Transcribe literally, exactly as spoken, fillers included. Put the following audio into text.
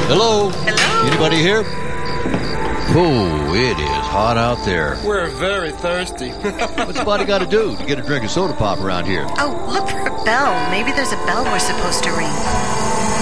Hello? Hello? Anybody here? Oh, it is hot out there. We're very thirsty. What's somebody got to do to get a drink of soda pop around here? Oh, look for a bell. Maybe there's a bell we're supposed to ring.